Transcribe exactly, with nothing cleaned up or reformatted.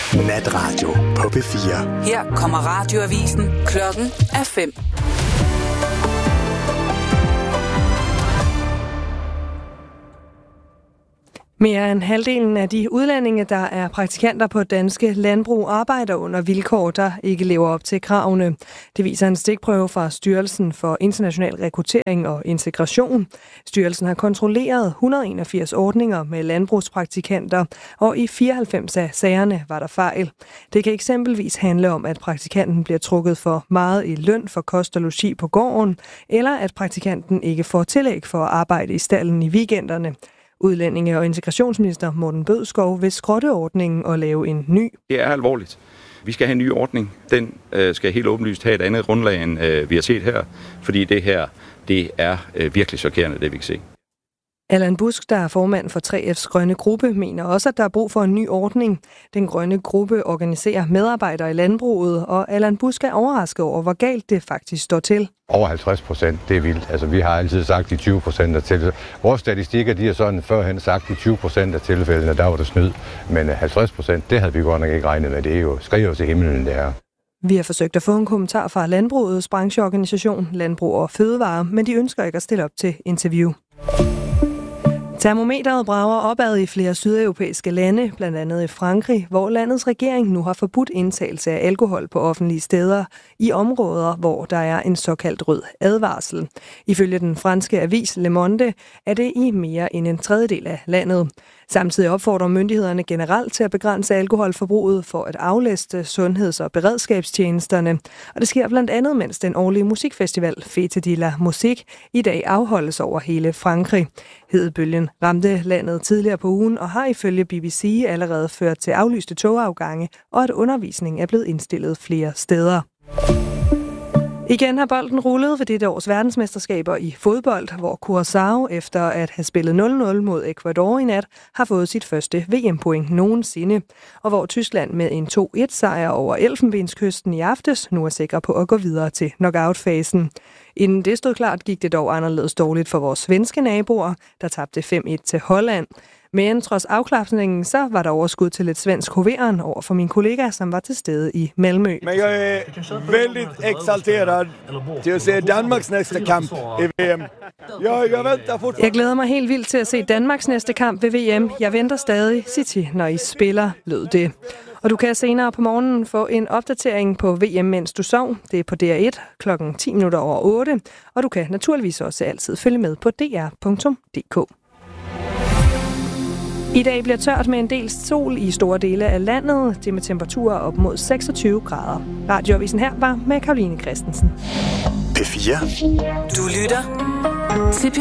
Natradio på P fire. Her kommer radioavisen. Klokken er fem. Mere end halvdelen af de udlændinge, der er praktikanter på danske landbrug, arbejder under vilkår, der ikke lever op til kravene. Det viser en stikprøve fra Styrelsen for International Rekruttering og Integration. Styrelsen har kontrolleret et hundrede og enogfirs ordninger med landbrugspraktikanter, og i fireoghalvfems af sagerne var der fejl. Det kan eksempelvis handle om, at praktikanten bliver trukket for meget i løn for kost og logi på gården, eller at praktikanten ikke får tillæg for at arbejde i stalden i weekenderne. Udlændinge- og integrationsminister Morten Bødskov vil skrotte ordningen og lave en ny. Det er alvorligt. Vi skal have en ny ordning. Den øh, skal helt åbenlyst have et andet grundlag, end øh, vi har set her, fordi det her det er øh, virkelig chokerende, det vi kan se. Allan Busk, der er formand for tre F's grønne gruppe, mener også, at der er brug for en ny ordning. Den grønne gruppe organiserer medarbejdere i landbruget, og Allan Busk er overrasket over, hvor galt det faktisk står til. Over halvtreds procent, det er vildt. Altså, vi har altid sagt de tyve procent af tilfælde. Vores statistikker, de har sådan førhen sagt de tyve procent af tilfældene, der var der snyd. Men halvtreds procent, det havde vi godt nok ikke regnet med. Det er jo skriver til himlen, det er. Vi har forsøgt at få en kommentar fra landbrugets brancheorganisation, Landbrug og Fødevare, men de ønsker ikke at stille op til interview. Termometeret brager opad i flere sydeuropæiske lande, blandt andet i Frankrig, hvor landets regering nu har forbudt indtagelse af alkohol på offentlige steder i områder, hvor der er en såkaldt rød advarsel. Ifølge den franske avis Le Monde er det i mere end en tredjedel af landet. Samtidig opfordrer myndighederne generelt til at begrænse alkoholforbruget for at aflaste sundheds- og beredskabstjenesterne. Og det sker blandt andet, mens den årlige musikfestival Fête de la Musique i dag afholdes over hele Frankrig. Hedebølgen ramte landet tidligere på ugen og har ifølge B B C allerede ført til aflyste togafgange, og at undervisning er blevet indstillet flere steder. Igen har bolden rullet ved dette års verdensmesterskaber i fodbold, hvor Curaçao efter at have spillet nul nul mod Ecuador i nat, har fået sit første V M-point nogensinde, og hvor Tyskland med en to et sejr over Elfenbenskysten i aftes nu er sikre på at gå videre til knockout-fasen. Inden det stod klart, gik det dog anderledes dårligt for vores svenske naboer, der tabte fem et til Holland. Men trods afklapsningen, så var der overskud til lidt svensk hoveren over for min kollega, som var til stede i Malmø. Men jeg er väldigt exalterad til at se Danmarks næste kamp i V M. Jeg, jeg, venter jeg glæder mig helt vildt til at se Danmarks næste kamp ved V M. Jeg venter stadig, City, når I spiller, lød det. Og du kan senere på morgenen få en opdatering på V M, mens du sov. Det er på D R et klokken ti minutter over otte. Og du kan naturligvis også altid følge med på d r punktum d k. I dag bliver tørt med en del sol i store dele af landet. Det med temperaturer op mod seksogtyve grader. Radioavisen her var med Karoline Christensen. P fire. Du lytter til P